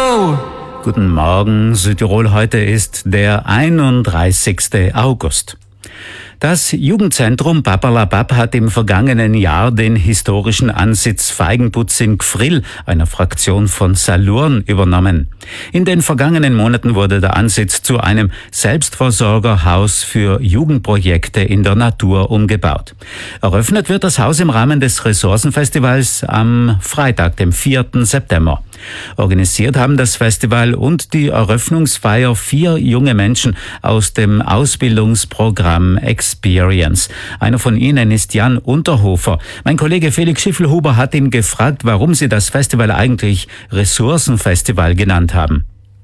go! Guten Morgen, Südtirol. Heute ist der 31. August. Das Jugendzentrum Papperlapapp hat im vergangenen Jahr den historischen Ansitz Feigenputz in Gfrill, einer Fraktion von Salurn, übernommen. In den vergangenen Monaten wurde der Ansitz zu einem Selbstversorgerhaus für Jugendprojekte in der Natur umgebaut. Eröffnet wird das Haus im Rahmen des Ressourcenfestivals am Freitag, dem 4. September. Organisiert haben das Festival und die Eröffnungsfeier 4 junge Menschen aus dem Ausbildungsprogramm Experience. Einer von ihnen ist Jan Unterhofer. Mein Kollege Felix Schiffelhuber hat ihn gefragt, warum sie das Festival eigentlich Ressourcenfestival genannt haben.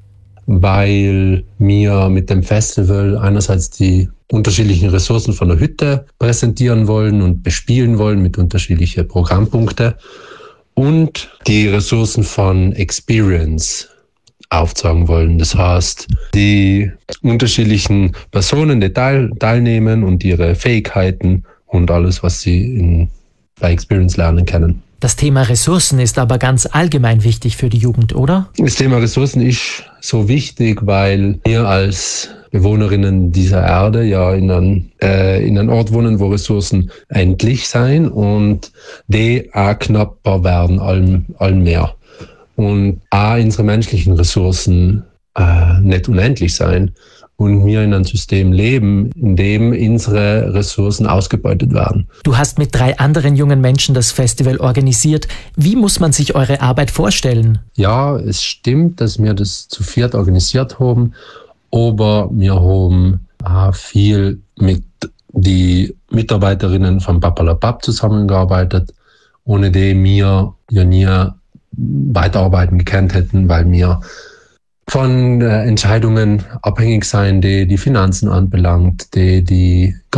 Weil wir mit dem Festival einerseits die unterschiedlichen Ressourcen von der Hütte präsentieren wollen und bespielen wollen mit unterschiedlichen Programmpunkten und die Ressourcen von Experience aufzeigen wollen. Das heißt, die unterschiedlichen Personen, die teilnehmen und ihre Fähigkeiten und alles, was sie bei Experience lernen können. Das Thema Ressourcen ist aber ganz allgemein wichtig für die Jugend, oder? Das Thema Ressourcen ist so wichtig, weil wir als Bewohnerinnen dieser Erde ja in einem Ort wohnen, wo Ressourcen endlich sein und die auch knapper werden, allem mehr. Und auch unsere menschlichen Ressourcen nicht unendlich sein und wir in einem System leben, in dem unsere Ressourcen ausgebeutet werden. Du hast mit 3 anderen jungen Menschen das Festival organisiert. Wie muss man sich eure Arbeit vorstellen? Ja, es stimmt, dass wir das zu 4 organisiert haben, aber wir haben auch viel mit den Mitarbeiterinnen von Papperlapapp zusammengearbeitet, ohne die wir ja nie weiterarbeiten gekannt hätten, weil wir von Entscheidungen abhängig sein, die Finanzen anbelangt, die